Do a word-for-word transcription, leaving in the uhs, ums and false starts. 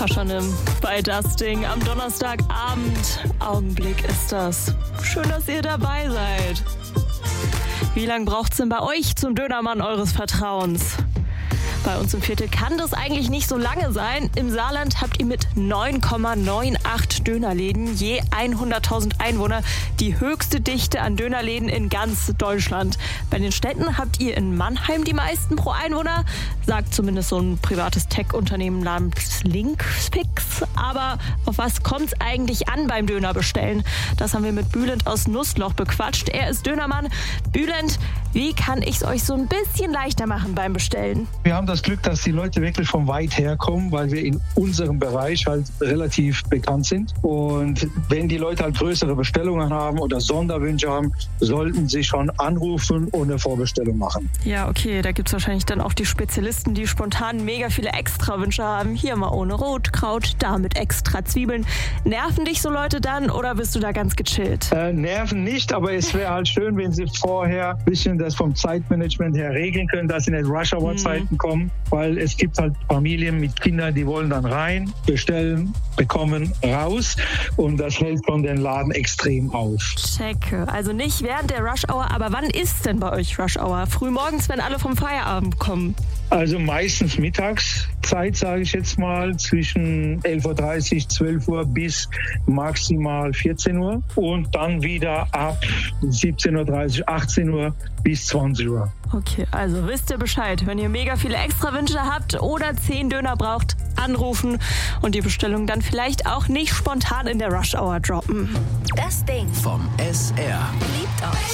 Paschanim bei Das Ding am Donnerstagabend. Augenblick ist das. Schön, dass ihr dabei seid. Wie lange braucht's denn bei euch zum Dönermann eures Vertrauens? Bei uns im Viertel kann das eigentlich nicht so lange sein. Im Saarland habt ihr mit neun Komma achtzig Dönerläden je hunderttausend Einwohner die höchste Dichte an Dönerläden in ganz Deutschland. Bei den Städten habt ihr in Mannheim die meisten pro Einwohner, sagt zumindest so ein privates Tech-Unternehmen namens Linkfix. Aber auf was kommt's eigentlich an beim Dönerbestellen? Das haben wir mit Bülent aus Nussloch bequatscht. Er ist Dönermann. Bülent, wie kann ich's euch so ein bisschen leichter machen beim Bestellen? Wir haben das Glück, dass die Leute wirklich von weit her kommen, weil wir in unserem Bereich halt relativ bekannt sind. Und wenn die Leute halt größere Bestellungen haben oder Sonderwünsche haben, sollten sie schon anrufen und eine Vorbestellung machen. Ja, okay, da gibt's wahrscheinlich dann auch die Spezialisten, die spontan mega viele Extrawünsche haben. Hier mal ohne Rotkraut, da mit extra Zwiebeln. Nerven dich so Leute dann oder bist du da ganz gechillt? Äh, nerven nicht, aber es wäre halt schön, wenn sie vorher ein bisschen das vom Zeitmanagement her regeln können, dass sie in den Rush-Hour-Zeiten mhm. kommen. Weil es gibt halt Familien mit Kindern, die wollen dann rein, bestellen, bekommen, raus und das hält von den Laden extrem auf. Checke. Also nicht während der Rush-Hour, aber wann ist denn bei euch Rush-Hour? Frühmorgens, wenn alle vom Feierabend kommen? Also meistens Mittagszeit, sage ich jetzt mal, zwischen elf Uhr dreißig, zwölf Uhr bis maximal vierzehn Uhr und dann wieder ab siebzehn Uhr dreißig, achtzehn Uhr bis zwanzig Uhr. Okay, also wisst ihr Bescheid. Wenn ihr mega viele Extrawünsche habt oder zehn Döner braucht, anrufen und die Bestellung dann vielleicht auch nicht spontan in der Rush-Hour droppen. Das Ding vom S R. Liebt euch.